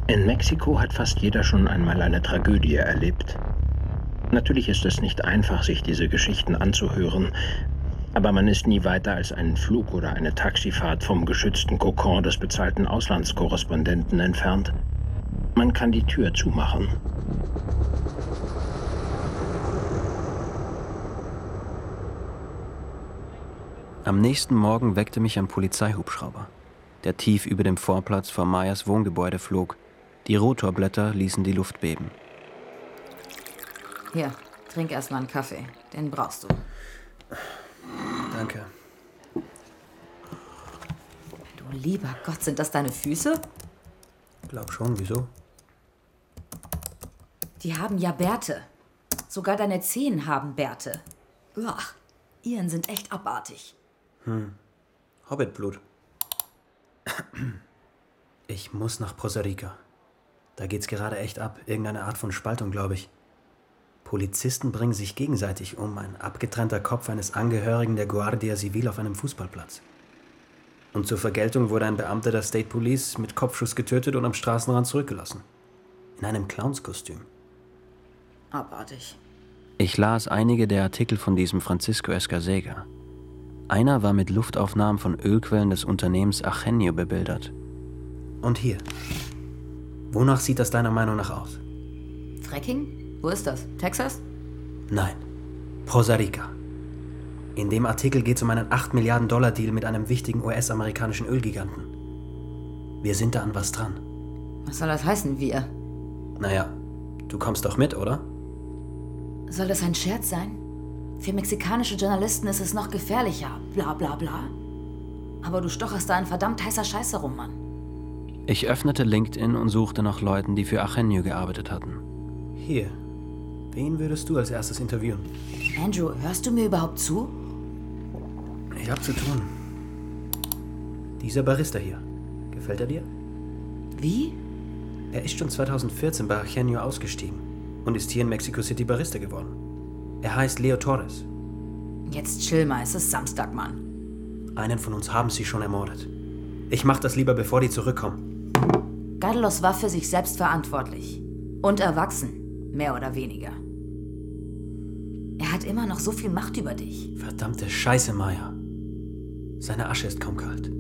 In Mexiko hat fast jeder schon einmal eine Tragödie erlebt. Natürlich ist es nicht einfach, sich diese Geschichten anzuhören, aber man ist nie weiter als einen Flug oder eine Taxifahrt vom geschützten Kokon des bezahlten Auslandskorrespondenten entfernt. Man kann die Tür zumachen. Am nächsten Morgen weckte mich ein Polizeihubschrauber, der tief über dem Vorplatz vor Mayas Wohngebäude flog. Die Rotorblätter ließen die Luft beben. Hier, trink erst mal einen Kaffee. Den brauchst du. Danke. Du lieber Gott, sind das deine Füße? Glaub schon, wieso? Die haben ja Bärte. Sogar deine Zehen haben Bärte. Uah, ihren sind echt abartig. Hobbitblut. Ich muss nach Costa Rica. Da geht's gerade echt ab. Irgendeine Art von Spaltung, glaube ich. Polizisten bringen sich gegenseitig um. Ein abgetrennter Kopf eines Angehörigen der Guardia Civil auf einem Fußballplatz. Und zur Vergeltung wurde ein Beamter der State Police mit Kopfschuss getötet und am Straßenrand zurückgelassen. In einem Clownskostüm. Abartig. Ich las einige der Artikel von diesem Francisco Escasega. Einer war mit Luftaufnahmen von Ölquellen des Unternehmens Achenio bebildert. Und hier. Wonach sieht das deiner Meinung nach aus? Fracking? Wo ist das? Texas? Nein. Costa Rica. In dem Artikel geht es um einen 8 Milliarden Dollar Deal mit einem wichtigen US-amerikanischen Ölgiganten. Wir sind da an was dran. Was soll das heißen, wir? Naja, du kommst doch mit, oder? Soll das ein Scherz sein? Für mexikanische Journalisten ist es noch gefährlicher. Bla bla bla. Aber du stocherst da in verdammt heißer Scheiße rum, Mann. Ich öffnete LinkedIn und suchte nach Leuten, die für Achenio gearbeitet hatten. Hier. Wen würdest du als erstes interviewen? Andrew, hörst du mir überhaupt zu? Ich hab zu tun. Dieser Barista hier. Gefällt er dir? Wie? Er ist schon 2014 bei Achenio ausgestiegen und ist hier in Mexico City Barista geworden. Er heißt Leo Torres. Jetzt chill mal, es ist Samstag, Mann. Einen von uns haben sie schon ermordet. Ich mach das lieber, bevor die zurückkommen. Carlos war für sich selbst verantwortlich. Und erwachsen, mehr oder weniger. Er hat immer noch so viel Macht über dich. Verdammte Scheiße, Maya. Seine Asche ist kaum kalt.